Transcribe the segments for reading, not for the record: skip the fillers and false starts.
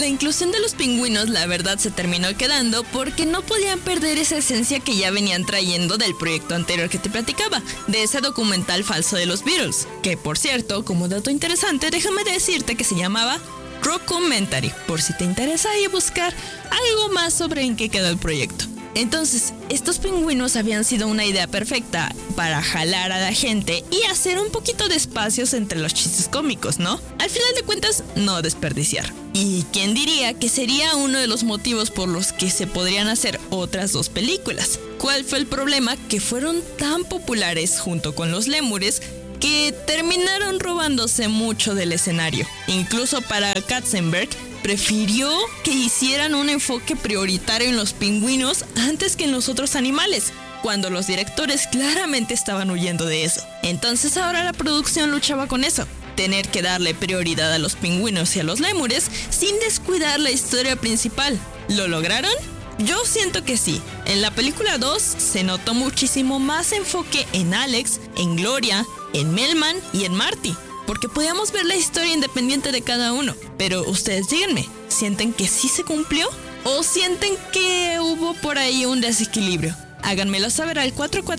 La inclusión de los pingüinos la verdad se terminó quedando porque no podían perder esa esencia que ya venían trayendo del proyecto anterior que te platicaba, de ese documental falso de los Beatles, que por cierto, como dato interesante, déjame decirte que se llamaba Rockumentary, por si te interesa ahí buscar algo más sobre en qué quedó el proyecto. Entonces, estos pingüinos habían sido una idea perfecta para jalar a la gente y hacer un poquito de espacios entre los chistes cómicos, ¿no? Al final de cuentas, no desperdiciar. ¿Y quién diría que sería uno de los motivos por los que se podrían hacer otras dos películas? ¿Cuál fue el problema? Que fueron tan populares junto con los lémures que terminaron robándose mucho del escenario. Incluso para Katzenberg, prefirió que hicieran un enfoque prioritario en los pingüinos antes que en los otros animales, cuando los directores claramente estaban huyendo de eso. Entonces ahora la producción luchaba con eso, tener que darle prioridad a los pingüinos y a los lémures sin descuidar la historia principal. ¿Lo lograron? Yo siento que sí. En la película 2 se notó muchísimo más enfoque en Alex, en Gloria, en Melman y en Marty, porque podíamos ver la historia independiente de cada uno. Pero ustedes díganme, ¿sienten que sí se cumplió? ¿O sienten que hubo por ahí un desequilibrio? Háganmelo saber al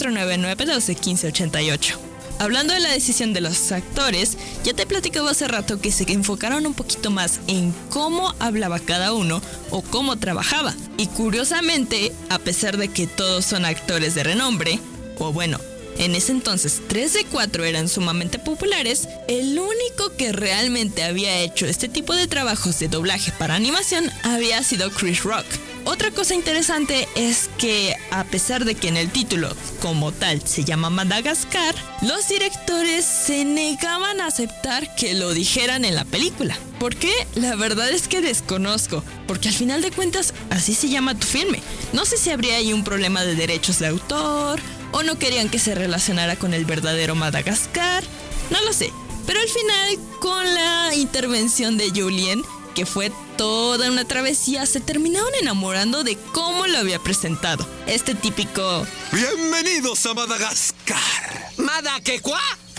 449-912-1588. Hablando de la decisión de los actores, ya te platicaba hace rato que se enfocaron un poquito más en cómo hablaba cada uno o cómo trabajaba. Y curiosamente, a pesar de que todos son actores de renombre, o bueno, en ese entonces 3 de 4 eran sumamente populares, el único que realmente había hecho este tipo de trabajos de doblaje para animación había sido Chris Rock. Otra cosa interesante es que, a pesar de que en el título como tal se llama Madagascar, los directores se negaban a aceptar que lo dijeran en la película. ¿Por qué? La verdad es que desconozco, porque al final de cuentas así se llama tu filme. No sé si habría ahí un problema de derechos de autor, o no querían que se relacionara con el verdadero Madagascar, no lo sé. Pero al final, con la intervención de Julien, que fue toda una travesía, se terminaron enamorando de cómo lo había presentado. Este típico... ¡Bienvenidos a Madagascar! ¿Mada qué cuá?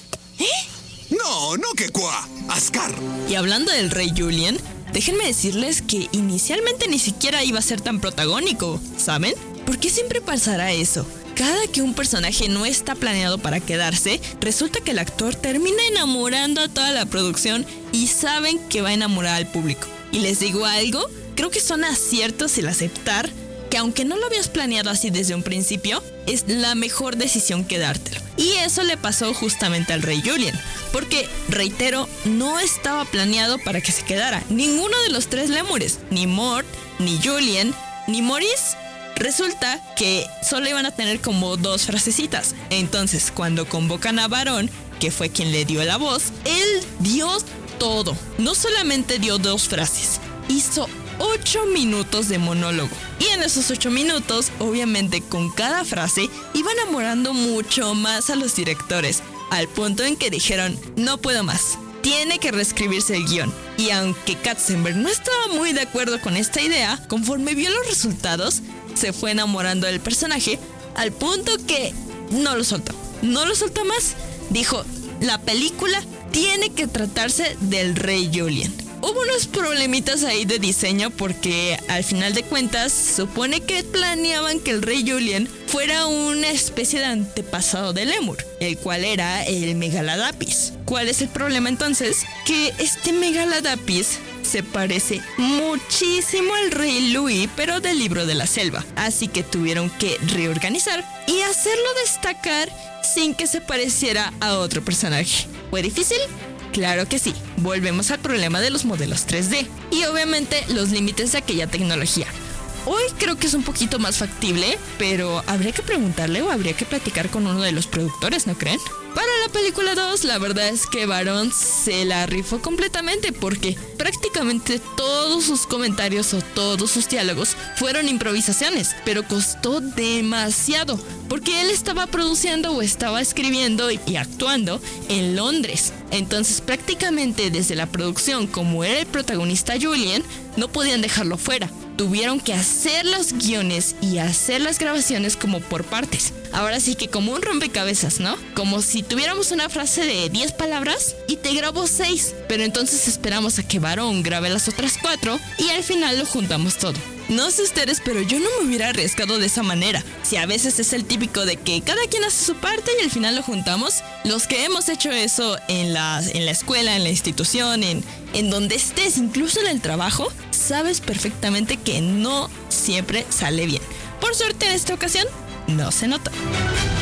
No que cuá, Ascar. Y hablando del rey Julien, déjenme decirles que inicialmente ni siquiera iba a ser tan protagónico, ¿saben? ¿Por qué siempre pasará eso? Cada que un personaje no está planeado para quedarse, resulta que el actor termina enamorando a toda la producción y saben que va a enamorar al público. Y les digo algo, creo que son aciertos el aceptar que aunque no lo habías planeado así desde un principio, es la mejor decisión quedártelo. Y eso le pasó justamente al rey Julien, porque, reitero, no estaba planeado para que se quedara ninguno de los 3 lémures, ni Mort, ni Julien, ni Maurice. Resulta que solo iban a tener como 2 frasecitas. Entonces, cuando convocan a Varón, que fue quien le dio la voz, él dio todo. No solamente dio 2 frases, hizo 8 minutos de monólogo. Y en esos 8 minutos, obviamente con cada frase, iba enamorando mucho más a los directores, al punto en que dijeron, no puedo más, tiene que reescribirse el guión. Y aunque Katzenberg no estaba muy de acuerdo con esta idea, conforme vio los resultados, se fue enamorando del personaje al punto que no lo soltó más. Dijo, la película tiene que tratarse del rey Julien. Hubo unos problemitas ahí de diseño porque al final de cuentas supone que planeaban que el rey Julien fuera una especie de antepasado de Lemur, el cual era el Megaladapis. ¿Cuál es el problema entonces? Que este Megaladapis se parece muchísimo al rey Louis, pero del libro de la selva. Así que tuvieron que reorganizar y hacerlo destacar sin que se pareciera a otro personaje. ¿Fue difícil? Claro que sí. Volvemos al problema de los modelos 3D y obviamente los límites de aquella tecnología. Hoy creo que es un poquito más factible, pero habría que preguntarle o habría que platicar con uno de los productores, ¿no creen? Para la película 2, la verdad es que Varón se la rifó completamente porque prácticamente todos sus comentarios o todos sus diálogos fueron improvisaciones, pero costó demasiado porque él estaba produciendo o estaba escribiendo y actuando en Londres. Entonces prácticamente desde la producción, como era el protagonista Julien, no podían dejarlo fuera. Tuvieron que hacer los guiones y hacer las grabaciones como por partes. Ahora sí que como un rompecabezas, ¿no? Como si tuviéramos una frase de 10 palabras y te grabo 6, pero entonces esperamos a que Varón grabe las otras 4 y al final lo juntamos todo. No sé ustedes, pero yo no me hubiera arriesgado de esa manera. Si a veces es el típico de que cada quien hace su parte y al final lo juntamos, los que hemos hecho eso en la escuela, en la institución, en donde estés, incluso en el trabajo, sabes perfectamente que no siempre sale bien. Por suerte en esta ocasión, no se notó.